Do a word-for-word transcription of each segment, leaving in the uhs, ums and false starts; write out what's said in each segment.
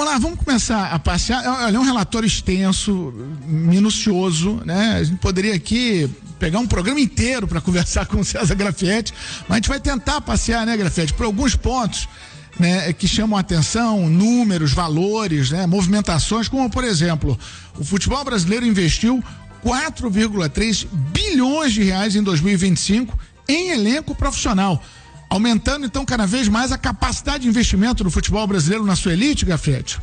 vamos lá, vamos começar a passear. Olha, é um relatório extenso, minucioso, né? A gente poderia aqui pegar um programa inteiro para conversar com o César Grafietti, mas a gente vai tentar passear, né, Grafietti, por alguns pontos, né, que chamam a atenção, números, valores, né, movimentações, como por exemplo, o futebol brasileiro investiu quatro vírgula três bilhões de reais em dois mil e vinte e cinco em elenco profissional, aumentando então cada vez mais a capacidade de investimento do futebol brasileiro na sua elite, Grafietti.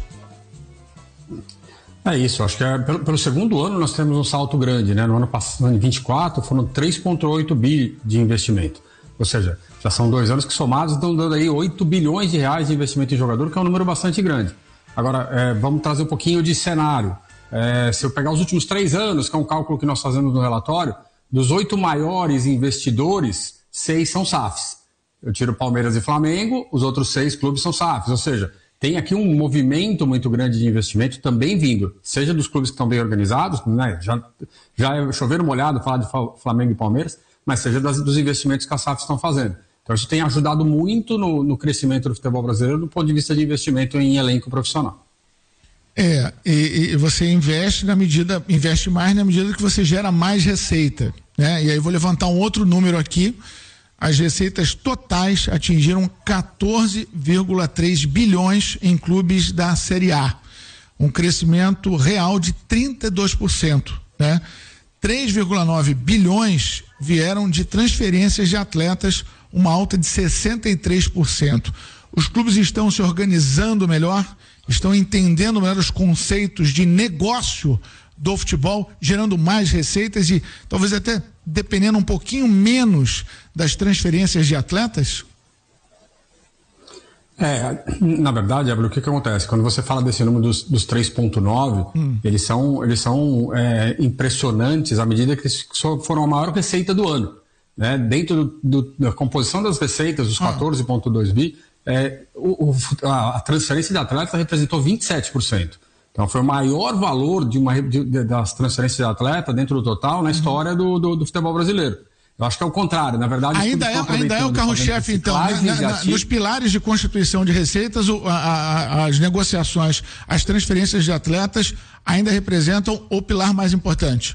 É isso, acho que é, pelo, pelo segundo ano nós temos um salto grande, né? No ano passado, em vinte e quatro, foram três vírgula oito bi de investimento, ou seja, já são dois anos que somados estão dando aí oito bilhões de reais de investimento em jogador, que é um número bastante grande. Agora, é, vamos trazer um pouquinho de cenário. É, se eu pegar os últimos três anos, que é um cálculo que nós fazemos no relatório, dos oito maiores investidores, seis são S A Fs. Eu tiro Palmeiras e Flamengo, os outros seis clubes são S A Fs, ou seja, tem aqui um movimento muito grande de investimento também vindo, seja dos clubes que estão bem organizados, né? já, já é chover molhado falar de Flamengo e Palmeiras, mas seja das, dos investimentos que as S A Fs estão fazendo. Então isso tem ajudado muito no, no crescimento do futebol brasileiro do ponto de vista de investimento em elenco profissional. É, e, e você investe na medida, investe mais na medida que você gera mais receita, né? E aí eu vou levantar um outro número aqui. As receitas totais atingiram quatorze vírgula três bilhões em clubes da Série A, um crescimento real de trinta e dois por cento, né? três vírgula nove bilhões vieram de transferências de atletas, uma alta de sessenta e três por cento. Os clubes estão se organizando melhor, estão entendendo melhor os conceitos de negócio do futebol, gerando mais receitas e talvez até dependendo um pouquinho menos das transferências de atletas? É, na verdade, Abel, o que que acontece? Quando você fala desse número dos, dos três vírgula nove, hum. eles são, eles são é, impressionantes à medida que eles foram a maior receita do ano, né? Dentro do, do, da composição das receitas, os quatorze vírgula dois bi, é, o, o, a, a transferência de atletas representou vinte e sete por cento. Então foi o maior valor de uma, de, de, das transferências de atleta dentro do total na história do, do, do futebol brasileiro. Eu acho que é o contrário, na verdade. Ainda é, ainda é o carro-chefe, então, na, na, nos pilares de constituição de receitas, o, a, a, as negociações, as transferências de atletas ainda representam o pilar mais importante.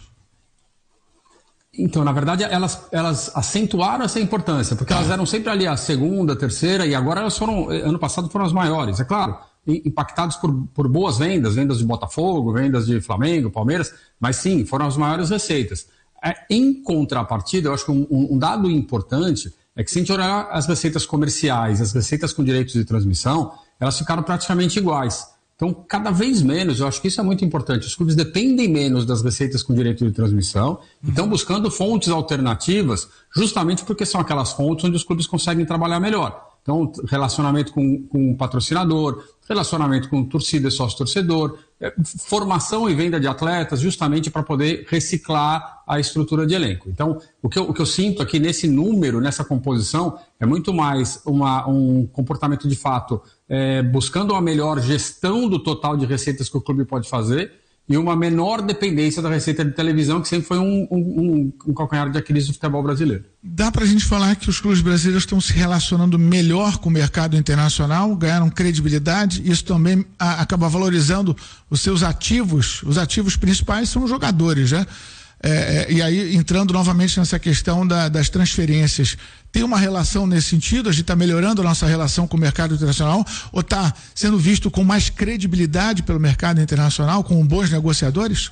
Então, na verdade, elas, elas acentuaram essa importância, porque elas eram sempre ali a segunda, terceira, e agora elas foram, ano passado foram as maiores, é claro, impactados por, por boas vendas, vendas de Botafogo, vendas de Flamengo, Palmeiras, mas sim, foram as maiores receitas. É, em contrapartida, eu acho que um, um dado importante é que se a gente olhar as receitas comerciais, as receitas com direitos de transmissão, elas ficaram praticamente iguais. Então, cada vez menos, eu acho que isso é muito importante, os clubes dependem menos das receitas com direito de transmissão e estão buscando fontes alternativas, justamente porque são aquelas fontes onde os clubes conseguem trabalhar melhor. Então, relacionamento com, com o patrocinador, relacionamento com torcida e sócio-torcedor, formação e venda de atletas, justamente para poder reciclar a estrutura de elenco. Então, o que eu, o que eu sinto aqui nesse número, nessa composição, é muito mais uma, um comportamento de fato é, buscando uma melhor gestão do total de receitas que o clube pode fazer e uma menor dependência da receita de televisão, que sempre foi um, um, um calcanhar de Aquiles do futebol brasileiro. Dá pra gente falar que os clubes brasileiros estão se relacionando melhor com o mercado internacional, ganharam credibilidade, isso também a, acaba valorizando os seus ativos, os ativos principais são os jogadores, né? É, é, e aí, entrando novamente nessa questão da, das transferências, tem uma relação nesse sentido? A gente está melhorando a nossa relação com o mercado internacional ou está sendo visto com mais credibilidade pelo mercado internacional, com bons negociadores?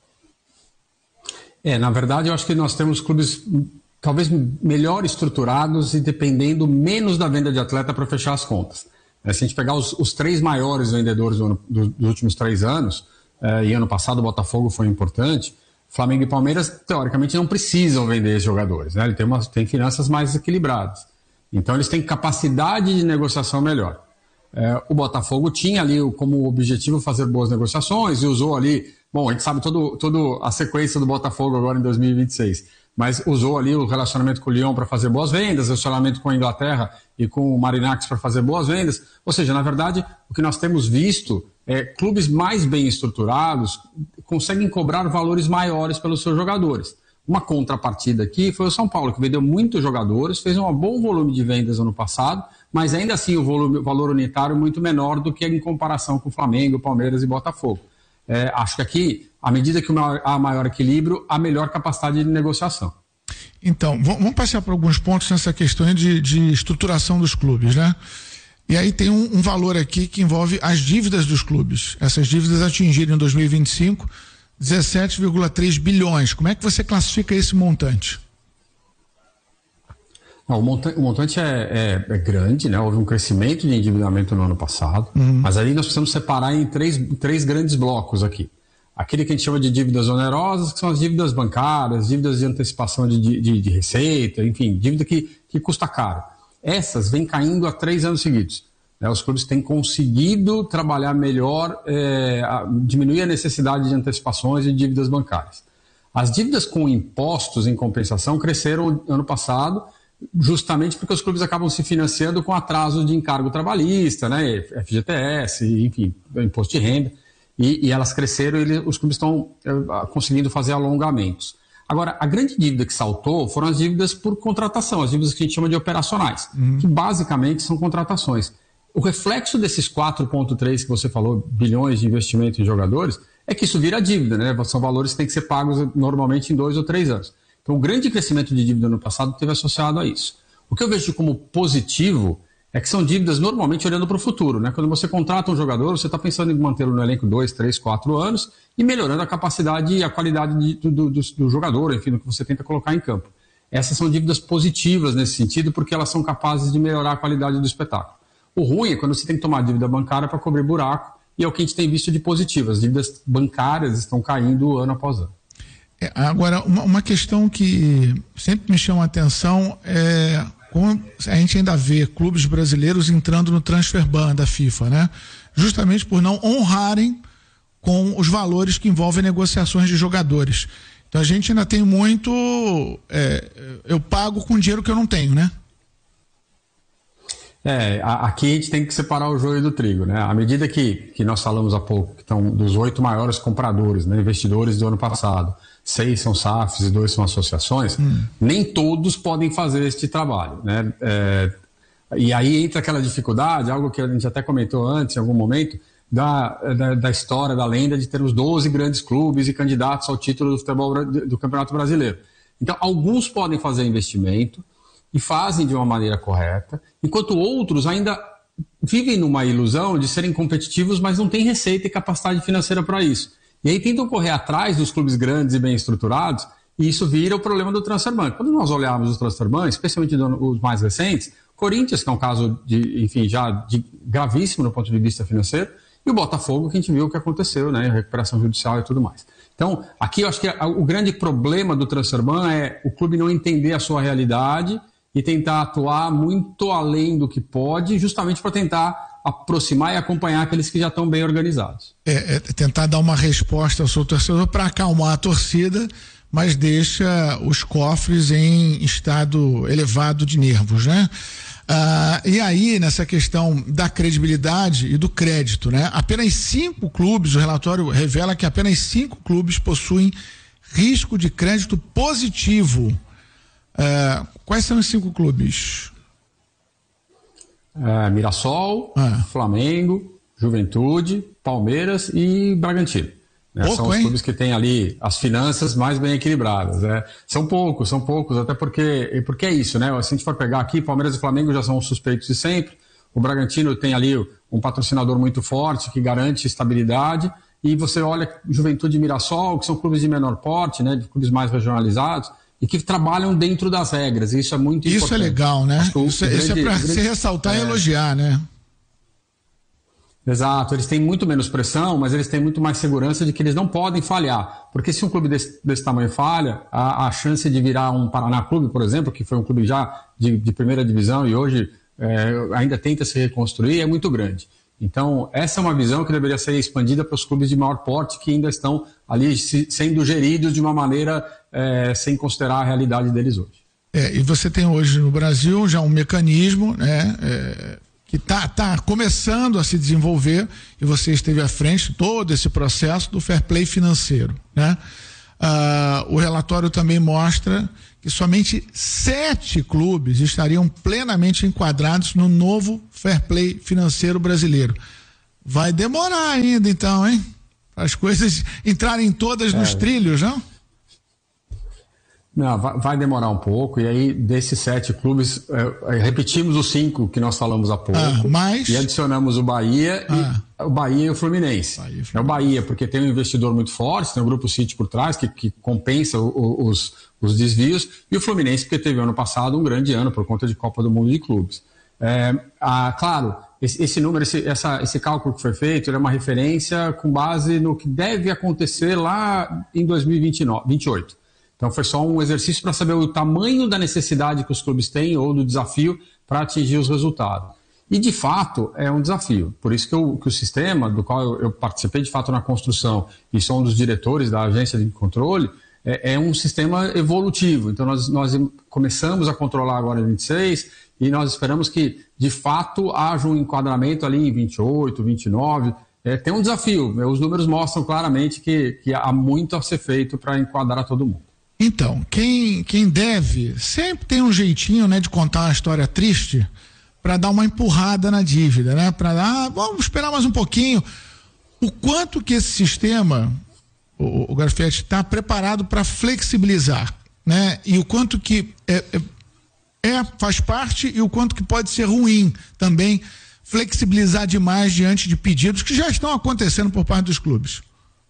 É, na verdade, eu acho que nós temos clubes talvez melhor estruturados e dependendo menos da venda de atleta para fechar as contas. É, se a gente pegar os, os três maiores vendedores do ano, do, dos últimos três anos, é, e ano passado o Botafogo foi importante, Flamengo e Palmeiras, teoricamente, não precisam vender esses jogadores, né? Ele tem, uma, tem finanças mais equilibradas. Então, eles têm capacidade de negociação melhor. É, o Botafogo tinha ali como objetivo fazer boas negociações e usou ali... Bom, a gente sabe toda todo a sequência do Botafogo agora em dois mil e vinte e seis, mas usou ali o relacionamento com o Lyon para fazer boas vendas, o relacionamento com a Inglaterra e com o Marinax para fazer boas vendas. Ou seja, na verdade, o que nós temos visto é clubes mais bem estruturados conseguem cobrar valores maiores pelos seus jogadores. Uma contrapartida aqui foi o São Paulo, que vendeu muitos jogadores, fez um bom volume de vendas ano passado, mas ainda assim o, volume, o valor unitário é muito menor do que em comparação com Flamengo, Palmeiras e Botafogo. É, acho que aqui, à medida que há maior equilíbrio, há melhor capacidade de negociação. Então, vamos passar por alguns pontos nessa questão de, de estruturação dos clubes, né? E aí tem um, um valor aqui que envolve as dívidas dos clubes. Essas dívidas atingiram em dois mil e vinte e cinco dezessete vírgula três bilhões. Como é que você classifica esse montante? Não, o montante, o montante é, é, é grande, né? Houve um crescimento de endividamento no ano passado, uhum. mas aí nós precisamos separar em três, três grandes blocos aqui. Aquele que a gente chama de dívidas onerosas, que são as dívidas bancárias, dívidas de antecipação de, de, de receita, enfim, dívida que, que custa caro. Essas vêm caindo há três anos seguidos. Né? Os clubes têm conseguido trabalhar melhor, é, a, diminuir a necessidade de antecipações e dívidas bancárias. As dívidas com impostos em compensação cresceram ano passado, justamente porque os clubes acabam se financiando com atraso de encargo trabalhista, né? F G T S, enfim, imposto de renda. E, e elas cresceram e ele, os clubes estão uh, conseguindo fazer alongamentos. Agora, a grande dívida que saltou foram as dívidas por contratação, as dívidas que a gente chama de operacionais, uhum. que basicamente são contratações. O reflexo desses quatro vírgula três que você falou, bilhões de investimento em jogadores, é que isso vira dívida, né? São valores que têm que ser pagos normalmente em dois ou três anos. Então, o grande crescimento de dívida no passado esteve associado a isso. O que eu vejo como positivo é que são dívidas normalmente olhando para o futuro, né? Quando você contrata um jogador, você está pensando em mantê-lo no elenco dois, três, quatro anos e melhorando a capacidade e a qualidade de, do, do, do jogador, enfim, do que você tenta colocar em campo. Essas são dívidas positivas nesse sentido, porque elas são capazes de melhorar a qualidade do espetáculo. O ruim é quando você tem que tomar dívida bancária para cobrir buraco, e é o que a gente tem visto de positivo. As dívidas bancárias estão caindo ano após ano. É, agora, uma, uma questão que sempre me chama a atenção é como a gente ainda vê clubes brasileiros entrando no transfer ban da FIFA, né? Justamente por não honrarem com os valores que envolvem negociações de jogadores. Então a gente ainda tem muito, é, eu pago com dinheiro que eu não tenho, né? É, aqui a gente tem que separar o joio do trigo, né? À medida que, que nós falamos há pouco, que estão dos oito maiores compradores, né, investidores do ano passado, seis são S A Fs e dois são associações, hum. nem todos podem fazer este trabalho, né? É, e aí entra aquela dificuldade, algo que a gente até comentou antes, em algum momento, da, da, da história, da lenda de ter os doze grandes clubes e candidatos ao título do futebol do Campeonato Brasileiro. Então, alguns podem fazer investimento e fazem de uma maneira correta, enquanto outros ainda vivem numa ilusão de serem competitivos, mas não têm receita e capacidade financeira para isso. E aí tentam correr atrás dos clubes grandes e bem estruturados, e isso vira o problema do transfer ban. Quando nós olharmos os transfer ban, especialmente os mais recentes, Corinthians, que é um caso de, enfim, já de gravíssimo no ponto de vista financeiro, e o Botafogo, que a gente viu o que aconteceu, né, recuperação judicial e tudo mais. Então, aqui eu acho que o grande problema do transfer ban é o clube não entender a sua realidade e tentar atuar muito além do que pode, justamente para tentar aproximar e acompanhar aqueles que já estão bem organizados. É, é tentar dar uma resposta ao seu torcedor para acalmar a torcida, mas deixa os cofres em estado elevado de nervos, né? Ah, e aí, nessa questão da credibilidade e do crédito, né? Apenas cinco clubes, o relatório revela que apenas cinco clubes possuem risco de crédito positivo. Ah, quais são os cinco clubes? É, Mirassol, ah. Flamengo, Juventude, Palmeiras e Bragantino. Né? Pouco, são os hein? clubes que têm ali as finanças mais bem equilibradas. Né? São poucos, são poucos, até porque, porque é isso, né? Se a gente for pegar aqui, Palmeiras e Flamengo já são os suspeitos de sempre. O Bragantino tem ali um patrocinador muito forte que garante estabilidade. E você olha Juventude e Mirassol, que são clubes de menor porte, né? De clubes mais regionalizados, e que trabalham dentro das regras. Isso é muito isso importante. Isso é legal, né? Isso, isso, grande, isso é para se ressaltar é, e elogiar, né? Exato. Eles têm muito menos pressão, mas eles têm muito mais segurança de que eles não podem falhar. Porque se um clube desse, desse tamanho falha, a, a chance de virar um Paraná Clube, por exemplo, que foi um clube já de, de primeira divisão e hoje é, ainda tenta se reconstruir, é muito grande. Então, essa é uma visão que deveria ser expandida para os clubes de maior porte que ainda estão ali se, sendo geridos de uma maneira é, sem considerar a realidade deles hoje. É, e você tem hoje no Brasil já um mecanismo, né, é, que está tá começando a se desenvolver, e você esteve à frente de todo esse processo do fair play financeiro, né? Uh, o relatório também mostra que somente sete clubes estariam plenamente enquadrados no novo fair play financeiro brasileiro. Vai demorar ainda então, hein? As coisas entrarem todas é. nos trilhos, não? Não, vai, vai demorar um pouco, e aí desses sete clubes, é, repetimos os cinco que nós falamos há pouco, ah, mas... e adicionamos o Bahia, ah. e, o Bahia e o Fluminense. Bahia e Fluminense. É o Bahia, porque tem um investidor muito forte, tem o Grupo City por trás, que, que compensa o, o, os, os desvios, e o Fluminense, porque teve ano passado um grande ano por conta de Copa do Mundo de Clubes. É, ah, claro, esse, esse número, esse, essa, esse cálculo que foi feito, ele é uma referência com base no que deve acontecer lá em dois mil e vinte e nove, vinte e oito. Então foi só um exercício para saber o tamanho da necessidade que os clubes têm ou do desafio para atingir os resultados. E de fato é um desafio. Por isso que, eu, que o sistema do qual eu, eu participei de fato na construção e sou um dos diretores da agência de controle, é, é um sistema evolutivo. Então nós, nós começamos a controlar agora em vinte e seis e nós esperamos que de fato haja um enquadramento ali em vinte e oito, vinte e nove. É, tem um desafio. Os números mostram claramente que, que há muito a ser feito para enquadrar todo mundo. Então, quem, quem deve, sempre tem um jeitinho, né, de contar uma história triste para dar uma empurrada na dívida, né? Para dar, ah, vamos esperar mais um pouquinho. O quanto que esse sistema, o, o Garfietti, está preparado para flexibilizar, né? E o quanto que é, é, é, faz parte e o quanto que pode ser ruim também flexibilizar demais diante de pedidos que já estão acontecendo por parte dos clubes.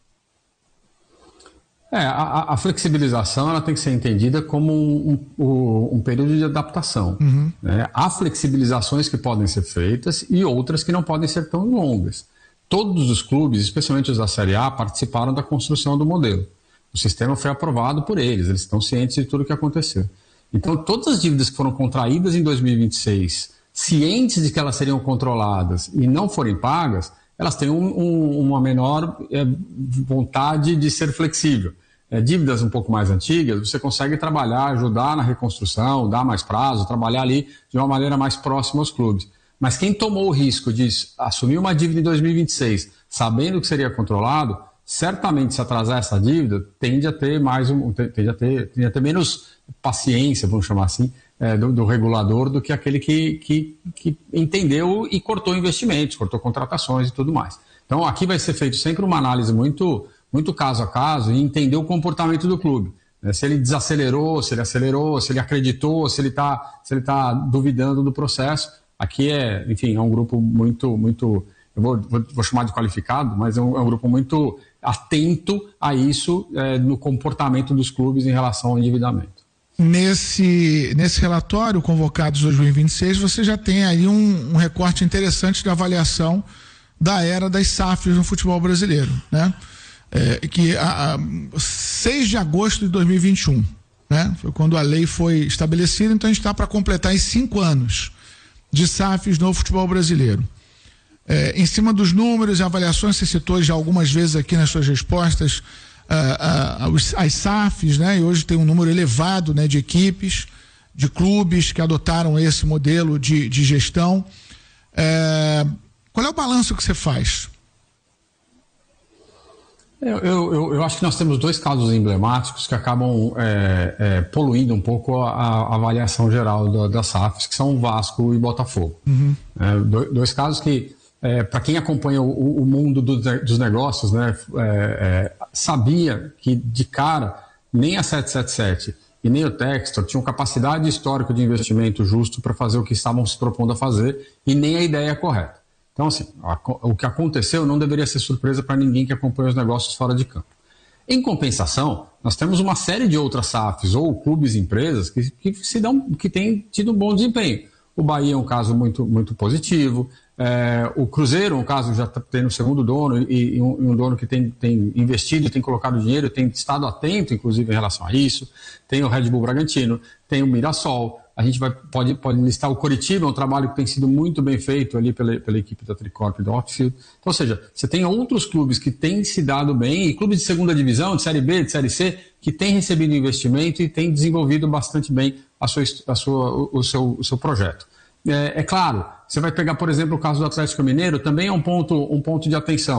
É, a, a flexibilização ela tem que ser entendida como um, um, um período de adaptação. Uhum. Né? Há flexibilizações que podem ser feitas e outras que não podem ser tão longas. Todos os clubes, especialmente os da Série A, participaram da construção do modelo. O sistema foi aprovado por eles, eles estão cientes de tudo o que aconteceu. Então, todas as dívidas que foram contraídas em dois mil e vinte e seis, cientes de que elas seriam controladas e não forem pagas, elas têm um, um, uma menor é, vontade de ser flexível. É, dívidas um pouco mais antigas, você consegue trabalhar, ajudar na reconstrução, dar mais prazo, trabalhar ali de uma maneira mais próxima aos clubes. Mas quem tomou o risco de assumir uma dívida em dois mil e vinte e seis, sabendo que seria controlado, certamente se atrasar essa dívida, tende a ter mais um, tende a ter, tende a ter menos paciência, vamos chamar assim, é, do, do regulador do que aquele que, que, que entendeu e cortou investimentos, cortou contratações e tudo mais. Então aqui vai ser feito sempre uma análise muito muito caso a caso, e entender o comportamento do clube. Né? Se ele desacelerou, se ele acelerou, se ele acreditou, se ele está se ele tá duvidando do processo. Aqui é, enfim, é um grupo muito, muito eu vou, vou, vou chamar de qualificado, mas é um, é um grupo muito atento a isso, é, no comportamento dos clubes em relação ao endividamento. Nesse, nesse relatório convocado de dois mil e vinte e seis, você já tem aí um, um recorte interessante de avaliação da era das S A Fs no futebol brasileiro, né? É, que a, a seis de agosto de dois mil e vinte e um, né? Foi quando a lei foi estabelecida, então a gente está para completar os cinco anos de S A Fs no futebol brasileiro. É, em cima dos números e avaliações, você citou já algumas vezes aqui nas suas respostas uh, uh, os, as S A Fs, né? E hoje tem um número elevado, né, de equipes, de clubes que adotaram esse modelo de, de gestão. É, qual é o balanço que você faz? Eu, eu, eu acho que nós temos dois casos emblemáticos que acabam é, é, poluindo um pouco a, a avaliação geral da, das S A Fs, que são Vasco e Botafogo. Uhum. É, dois, dois casos que, é, para quem acompanha o, o mundo do, dos negócios, né, é, é, sabia que de cara nem a sete sete sete e nem o Textor tinham capacidade histórica de investimento justo para fazer o que estavam se propondo a fazer e nem a ideia correta. Então, assim, a, o que aconteceu não deveria ser surpresa para ninguém que acompanha os negócios fora de campo. Em compensação, nós temos uma série de outras S A Fs ou clubes e empresas que, que, se dão, que têm tido um bom desempenho. O Bahia é um caso muito, muito positivo, é, o Cruzeiro é um caso que já está tendo o segundo dono e, e, um, e um dono que tem, tem investido, tem colocado dinheiro, tem estado atento, inclusive, em relação a isso. Tem o Red Bull Bragantino, tem o Mirassol. A gente vai, pode, pode listar o Coritiba, é um trabalho que tem sido muito bem feito ali pela, pela equipe da Tricorp e do Outfield. Então, ou seja, você tem outros clubes que têm se dado bem, e clubes de segunda divisão, de Série B, de Série C, que têm recebido investimento e têm desenvolvido bastante bem a sua, a sua, o, seu, o seu projeto. É, é claro, você vai pegar, por exemplo, o caso do Atlético Mineiro, também é um ponto, um ponto de atenção.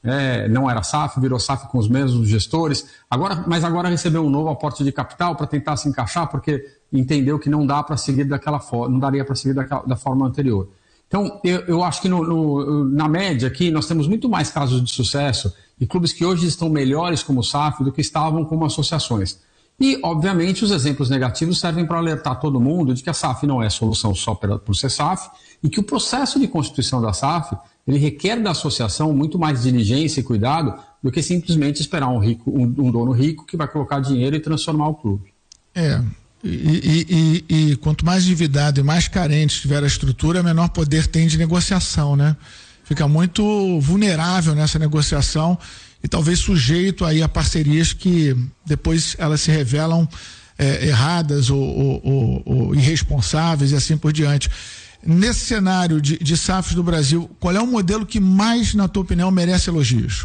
é, não era S A F, virou S A F com os mesmos gestores, agora, mas agora recebeu um novo aporte de capital para tentar se encaixar, porque entendeu que não dá para seguir daquela forma, não daria para seguir daquela, da forma anterior. Então, eu, eu acho que no, no, na média aqui nós temos muito mais casos de sucesso e clubes que hoje estão melhores como S A F do que estavam como associações. E, obviamente, os exemplos negativos servem para alertar todo mundo de que a S A F não é solução só por ser S A F e que o processo de constituição da S A F ele requer da associação muito mais diligência e cuidado do que simplesmente esperar um, rico, um, um dono rico que vai colocar dinheiro e transformar o clube. É. E, e, e, e quanto mais endividado e mais carente tiver a estrutura, menor poder tem de negociação, né? Fica muito vulnerável nessa negociação e talvez sujeito aí a parcerias que depois elas se revelam é, erradas ou, ou, ou, ou irresponsáveis e assim por diante. Nesse cenário de, de S A Fs do Brasil, qual é o modelo que mais, na tua opinião, merece elogios?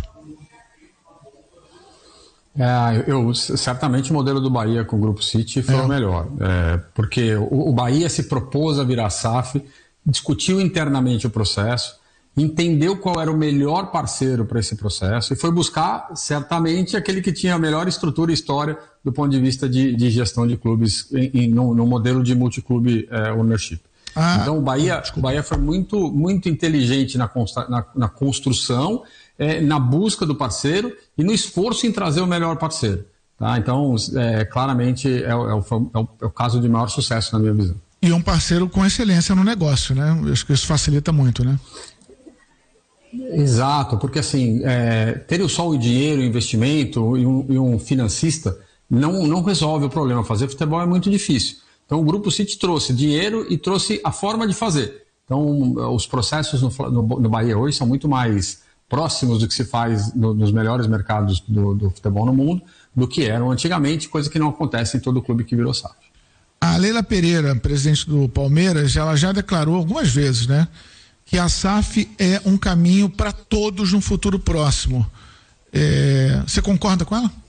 É, eu, certamente o modelo do Bahia com o Grupo City foi é. o melhor, é, porque o, o Bahia se propôs a virar S A F, discutiu internamente o processo, entendeu qual era o melhor parceiro para esse processo e foi buscar, certamente, aquele que tinha a melhor estrutura e história do ponto de vista de, de gestão de clubes em, em, no, no modelo de multiclube é, ownership. Ah, então o Bahia, o Bahia foi muito, muito inteligente na, na, na construção, é, na busca do parceiro e no esforço em trazer o melhor parceiro. Tá? Então, é, claramente, é, é, o, é, o, é o caso de maior sucesso na minha visão. E um parceiro com excelência no negócio, né? Eu acho que isso facilita muito, né? Exato, porque assim, é, ter só o dinheiro, o investimento e um, e um financista não, não resolve o problema. Fazer futebol é muito difícil. Então o Grupo City trouxe dinheiro e trouxe a forma de fazer. Então os processos no, no, no Bahia hoje são muito mais próximos do que se faz no, nos melhores mercados do, do futebol no mundo do que eram antigamente, coisa que não acontece em todo clube que virou S A F. A Leila Pereira, presidente do Palmeiras, ela já declarou algumas vezes, né, que a S A F é um caminho para todos no futuro próximo. É, você concorda com ela?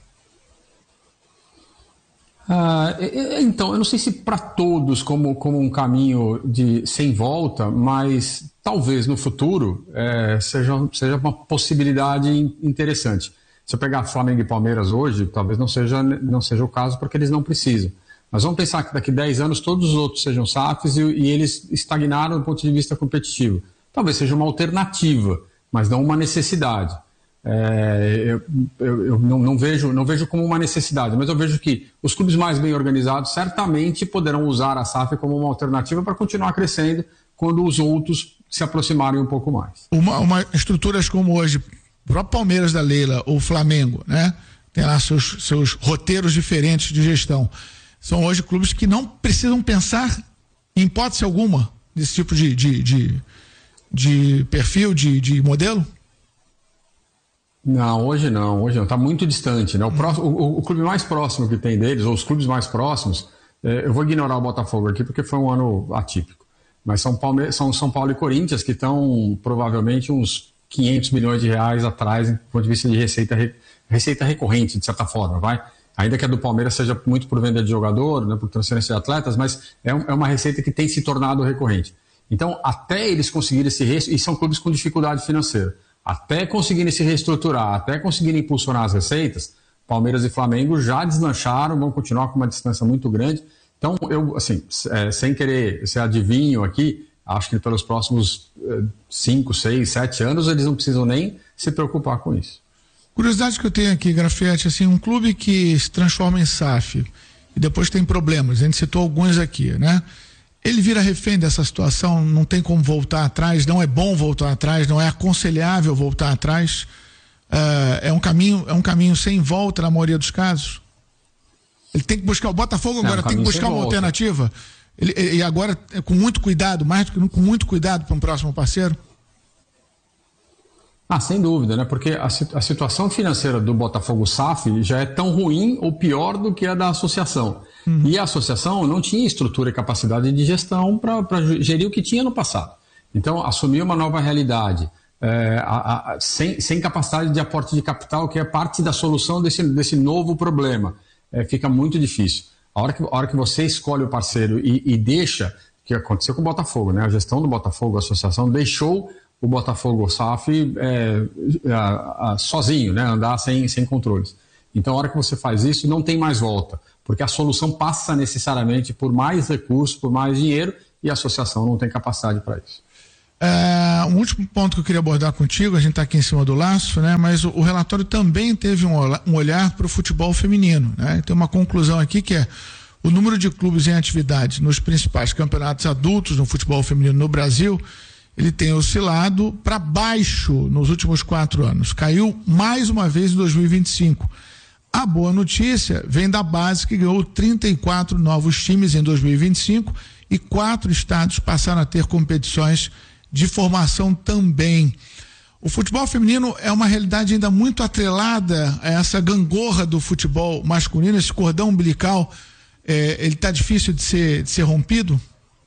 Ah, então, eu não sei se para todos como, como um caminho de sem volta, mas talvez no futuro é, seja, seja uma possibilidade interessante. Se eu pegar Flamengo e Palmeiras hoje, talvez não seja, não seja o caso porque eles não precisam. Mas vamos pensar que daqui a dez anos todos os outros sejam S A Fs e, e eles estagnaram do ponto de vista competitivo. Talvez seja uma alternativa, mas não uma necessidade. É, eu eu, eu não, não, vejo, não vejo como uma necessidade, mas eu vejo que os clubes mais bem organizados certamente poderão usar a S A F como uma alternativa para continuar crescendo quando os outros se aproximarem um pouco mais. Uma, uma estruturas como hoje, o próprio Palmeiras da Leila ou o Flamengo, né? Tem lá seus, seus roteiros diferentes de gestão. São hoje clubes que não precisam pensar em hipótese alguma desse tipo de, de, de, de perfil, de, de modelo? Não, hoje não, hoje não, está muito distante, né? O, próximo, o, o clube mais próximo que tem deles, ou os clubes mais próximos, é, eu vou ignorar o Botafogo aqui porque foi um ano atípico, mas são, Palme são São Paulo e Corinthians que estão provavelmente uns quinhentos milhões de reais atrás do ponto de vista de receita, re, receita recorrente, de certa forma, vai? Ainda que a do Palmeiras seja muito por venda de jogador, né, por transferência de atletas, mas é, um, é uma receita que tem se tornado recorrente. Então, até eles conseguirem se reestruturar, e são clubes com dificuldade financeira, até conseguirem se reestruturar, até conseguirem impulsionar as receitas, Palmeiras e Flamengo já deslancharam, vão continuar com uma distância muito grande. Então, eu, assim, é, sem querer ser adivinho aqui, acho que pelos próximos cinco, seis, sete anos eles não precisam nem se preocupar com isso. Curiosidade que eu tenho aqui, Grafietti, assim, um clube que se transforma em S A F e depois tem problemas, a gente citou alguns aqui, né? Ele vira refém dessa situação, não tem como voltar atrás, não é bom voltar atrás, não é aconselhável voltar atrás, uh, é um caminho, é um caminho sem volta na maioria dos casos. Ele tem que buscar, o Botafogo agora é um tem que buscar uma volta. alternativa, ele, e agora com muito cuidado, mais do que com muito cuidado para um próximo parceiro. Ah, sem dúvida, né? Porque a, a situação financeira do Botafogo S A F já é tão ruim ou pior do que a da associação. Uhum. E a associação não tinha estrutura e capacidade de gestão para gerir o que tinha no passado. Então, assumir uma nova realidade, é, a, a, sem, sem capacidade de aporte de capital, que é parte da solução desse, desse novo problema, é, fica muito difícil. A hora que, a hora que você escolhe o parceiro e, e deixa, que aconteceu com o Botafogo, né? A gestão do Botafogo, a associação, deixou o Botafogo ou S A F é, a, a, sozinho, né? Andar sem, sem controles. Então, a hora que você faz isso, não tem mais volta, porque a solução passa necessariamente por mais recursos, por mais dinheiro, e a associação não tem capacidade para isso. É, um último ponto que eu queria abordar contigo, a gente está aqui em cima do laço, né? Mas o, o relatório também teve um, um olhar para o futebol feminino, né? Tem uma conclusão aqui que é o número de clubes em atividade nos principais campeonatos adultos no futebol feminino no Brasil, ele tem oscilado para baixo nos últimos quatro anos. Caiu mais uma vez em dois mil e vinte e cinco. A boa notícia vem da base, que ganhou trinta e quatro novos times em dois mil e vinte e cinco e quatro estados passaram a ter competições de formação também. O futebol feminino é uma realidade ainda muito atrelada a essa gangorra do futebol masculino, esse cordão umbilical, é, ele está difícil de ser, de ser rompido?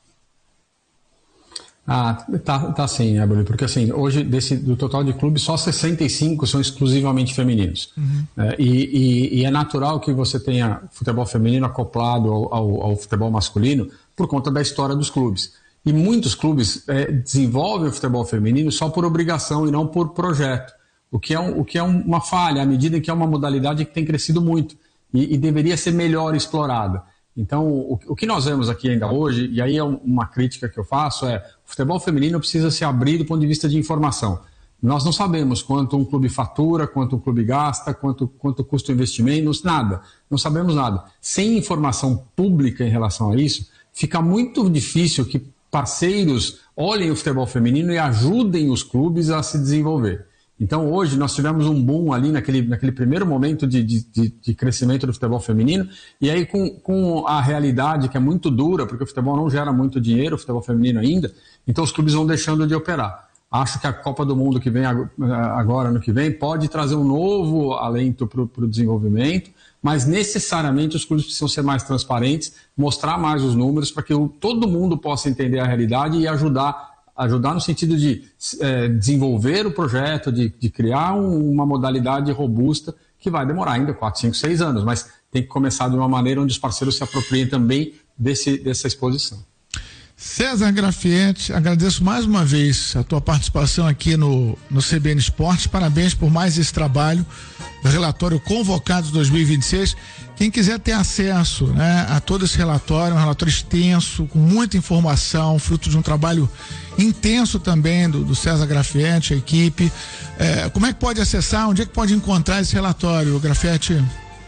Ah, tá, tá sim, né, Bruno? Porque assim, hoje desse, do total de clubes, só sessenta e cinco são exclusivamente femininos. Uhum. É, e, e, e é natural que você tenha futebol feminino acoplado ao, ao, ao futebol masculino por conta da história dos clubes. E muitos clubes é, desenvolvem o futebol feminino só por obrigação e não por projeto, o que é, um, o que é uma falha, à medida que é uma modalidade que tem crescido muito e, e deveria ser melhor explorada. Então, o, o que nós vemos aqui ainda hoje, e aí é uma crítica que eu faço, é o futebol feminino precisa se abrir do ponto de vista de informação. Nós não sabemos quanto um clube fatura, quanto um clube gasta, quanto, quanto custa o investimento, nada. Não sabemos nada. Sem informação pública em relação a isso, fica muito difícil que parceiros olhem o futebol feminino e ajudem os clubes a se desenvolver. Então, hoje, nós tivemos um boom ali naquele, naquele primeiro momento de, de, de crescimento do futebol feminino, e aí com, com a realidade que é muito dura, porque o futebol não gera muito dinheiro, o futebol feminino ainda, então os clubes vão deixando de operar. Acho que a Copa do Mundo que vem agora, ano que vem, pode trazer um novo alento para o desenvolvimento, mas necessariamente os clubes precisam ser mais transparentes, mostrar mais os números para que o, todo mundo possa entender a realidade e ajudar ajudar no sentido de é, desenvolver o projeto, de, de criar um, uma modalidade robusta que vai demorar ainda quatro, cinco, seis anos, mas tem que começar de uma maneira onde os parceiros se apropriem também desse, dessa exposição. César Grafietti, agradeço mais uma vez a tua participação aqui no, no C B N Esportes, parabéns por mais esse trabalho do relatório Convocados dois mil e vinte e seis. Quem quiser ter acesso, né, a todo esse relatório, um relatório extenso, com muita informação, fruto de um trabalho intenso também do, do César Grafietti, a equipe, é, como é que pode acessar, onde é que pode encontrar esse relatório, Grafietti?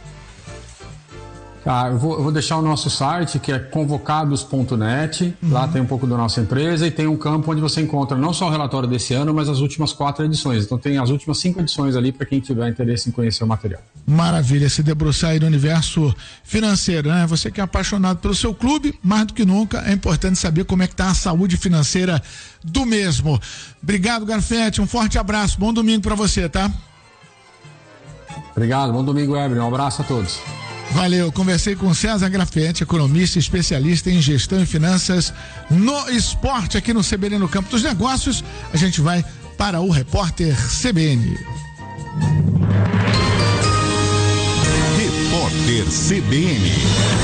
Tá, eu, vou, eu vou deixar o nosso site, que é convocados ponto net, uhum. Lá tem um pouco da nossa empresa e tem um campo onde você encontra não só o relatório desse ano, mas as últimas quatro edições. Então tem as últimas cinco edições ali para quem tiver interesse em conhecer o material. Maravilha, se debruçar aí no universo financeiro, né? Você que é apaixonado pelo seu clube, mais do que nunca é importante saber como é que tá a saúde financeira do mesmo. Obrigado, Grafietti, um forte abraço, bom domingo para você, tá? Obrigado, bom domingo, Eber, um abraço a todos. Valeu, conversei com César Grafietti, economista e especialista em gestão e finanças no esporte aqui no C B N no Campo dos Negócios. A gente vai para o repórter C B N. Repórter C B N.